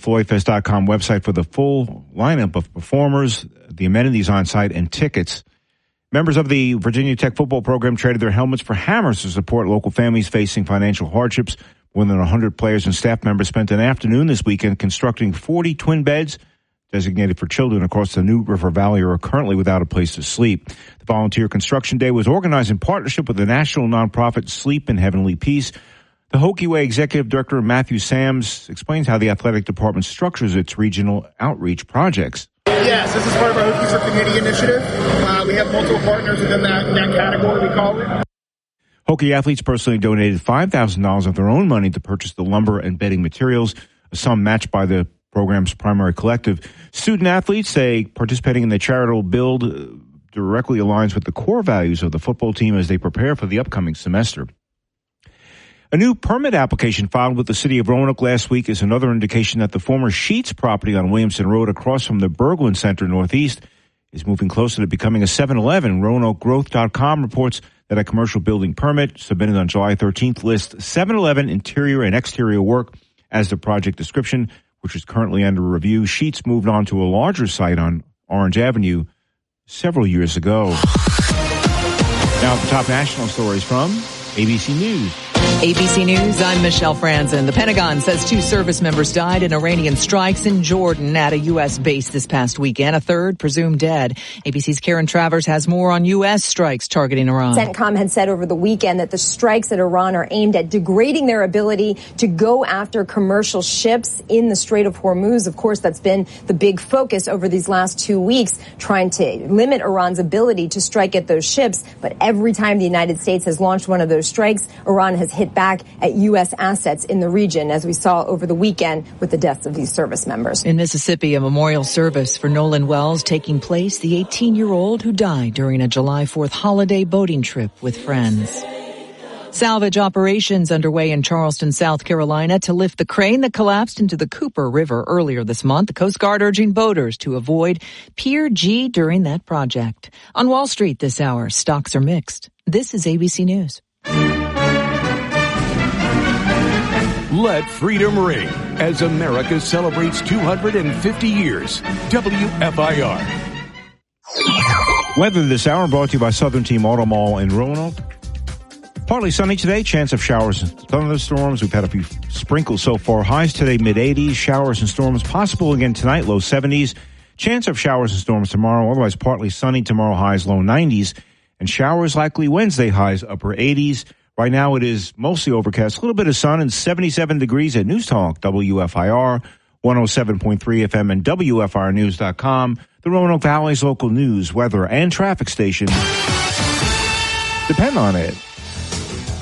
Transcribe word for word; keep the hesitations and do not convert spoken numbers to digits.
Floyd Fest dot com website for the full lineup of performers, the amenities on site, and tickets. Members of the Virginia Tech football program traded their helmets for hammers to support local families facing financial hardships. More than one hundred players and staff members spent an afternoon this weekend constructing forty twin beds designated for children across the New River Valley who are currently without a place to sleep. The volunteer construction day was organized in partnership with the national nonprofit Sleep in Heavenly Peace. The Hokie Way Executive Director Matthew Sams explains how the athletic department structures its regional outreach projects. Yes, this is part of our Hokies for Community initiative. Uh, we have multiple partners within that, that category, we call it. Hokie athletes personally donated five thousand dollars of their own money to purchase the lumber and bedding materials, a sum matched by the program's primary collective. Student athletes say participating in the charitable build directly aligns with the core values of the football team as they prepare for the upcoming semester. A new permit application filed with the city of Roanoke last week is another indication that the former Sheets property on Williamson Road across from the Berglund Center Northeast is moving closer to becoming a seven eleven. Roanoke Growth dot com reports that a commercial building permit submitted on July thirteenth lists seven eleven interior and exterior work as the project description, which is currently under review. Sheets moved on to a larger site on Orange Avenue several years ago. Now the top national stories from A B C News. A B C News, I'm Michelle Franzen. The Pentagon says two service members died in Iranian strikes in Jordan at a U S base this past weekend. A third presumed dead. A B C's Karen Travers has more on U S strikes targeting Iran. CENTCOM had said over the weekend that the strikes at Iran are aimed at degrading their ability to go after commercial ships in the Strait of Hormuz. Of course, that's been the big focus over these last two weeks, trying to limit Iran's ability to strike at those ships. But every time the United States has launched one of those strikes, Iran has hit back at U S assets in the region, as we saw over the weekend with the deaths of these service members. In Mississippi, a memorial service for Nolan Wells taking place, the eighteen-year-old who died during a July fourth holiday boating trip with friends. Salvage operations underway in Charleston, South Carolina to lift the crane that collapsed into the Cooper River earlier this month. The Coast Guard urging boaters to avoid Pier G during that project. On Wall Street this hour, stocks are mixed. This is A B C News. Let freedom ring as America celebrates two hundred fifty years. W F I R. Weather this hour brought to you by Southern Team Auto Mall in Roanoke. Partly sunny today, chance of showers and thunderstorms. We've had a few sprinkles so far. Highs today, mid eighties. Showers and storms possible again tonight, low seventies. Chance of showers and storms tomorrow. Otherwise, partly sunny tomorrow, highs low nineties. And showers likely Wednesday, highs upper eighties. Right now it is mostly overcast, a little bit of sun and seventy-seven degrees at News Talk, W F I R, one oh seven point three F M and W F I R news dot com. The Roanoke Valley's local news, weather, and traffic station depend on it.